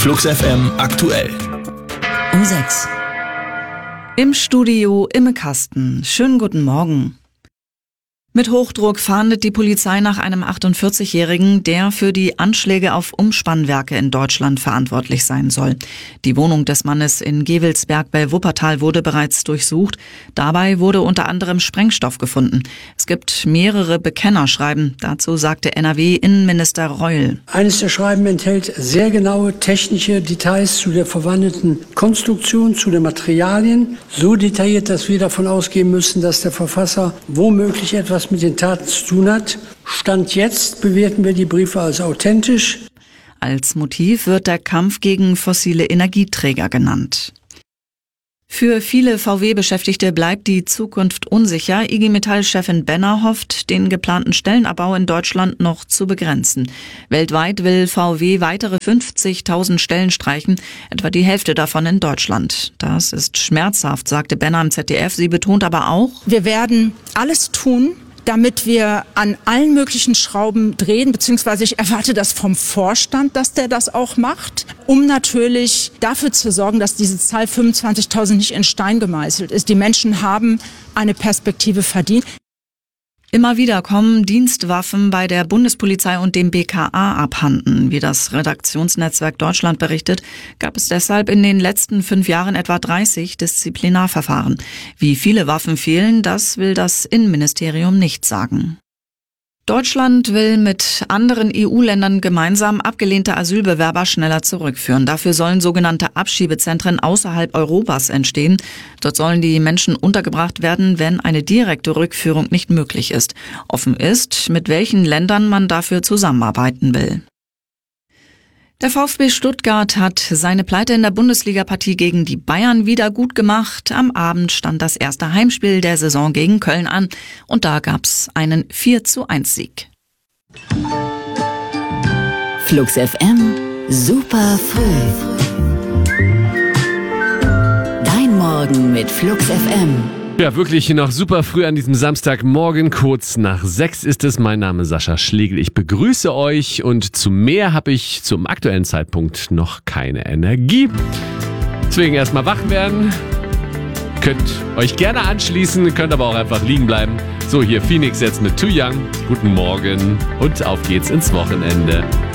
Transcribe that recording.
Flux FM aktuell. Um 6. Im Studio Imme Kasten. Schönen guten Morgen. Mit Hochdruck fahndet die Polizei nach einem 48-Jährigen, der für die Anschläge auf Umspannwerke in Deutschland verantwortlich sein soll. Die Wohnung des Mannes in Gevelsberg bei Wuppertal wurde bereits durchsucht. Dabei wurde unter anderem Sprengstoff gefunden. Es gibt mehrere Bekennerschreiben. Dazu sagte NRW-Innenminister Reul. Eines der Schreiben enthält sehr genaue technische Details zu der verwandten Konstruktion, zu den Materialien. So detailliert, dass wir davon ausgehen müssen, dass der Verfasser womöglich etwas mit den Taten zu tun hat. Stand jetzt bewerten wir die Briefe als authentisch. Als Motiv wird der Kampf gegen fossile Energieträger genannt. Für viele VW-Beschäftigte bleibt die Zukunft unsicher. IG Metall-Chefin Benner hofft, den geplanten Stellenabbau in Deutschland noch zu begrenzen. Weltweit will VW weitere 50.000 Stellen streichen, etwa die Hälfte davon in Deutschland. Das ist schmerzhaft, sagte Benner im ZDF. Sie betont aber auch: Wir werden alles tun, damit wir an allen möglichen Schrauben drehen, beziehungsweise ich erwarte das vom Vorstand, dass der das auch macht, um natürlich dafür zu sorgen, dass diese Zahl 25.000 nicht in Stein gemeißelt ist. Die Menschen haben eine Perspektive verdient. Immer wieder kommen Dienstwaffen bei der Bundespolizei und dem BKA abhanden. Wie das Redaktionsnetzwerk Deutschland berichtet, gab es deshalb in den letzten 5 Jahren etwa 30 Disziplinarverfahren. Wie viele Waffen fehlen, das will das Innenministerium nicht sagen. Deutschland will mit anderen EU-Ländern gemeinsam abgelehnte Asylbewerber schneller zurückführen. Dafür sollen sogenannte Abschiebezentren außerhalb Europas entstehen. Dort sollen die Menschen untergebracht werden, wenn eine direkte Rückführung nicht möglich ist. Offen ist, mit welchen Ländern man dafür zusammenarbeiten will. Der VfB Stuttgart hat seine Pleite in der Bundesliga-Partie gegen die Bayern wieder gut gemacht. Am Abend stand das erste Heimspiel der Saison gegen Köln an und da gab's einen 4:1 Flux FM, super früh. Dein Morgen mit Flux FM. Ja, wirklich noch super früh an diesem Samstagmorgen, kurz nach 6 ist es. Mein Name ist Sascha Schlegel. Ich begrüße euch und zu mehr habe ich zum aktuellen Zeitpunkt noch keine Energie. Deswegen erstmal wach werden. Könnt euch gerne anschließen, könnt aber auch einfach liegen bleiben. So, hier Phoenix jetzt mit Too Young. Guten Morgen und auf geht's ins Wochenende.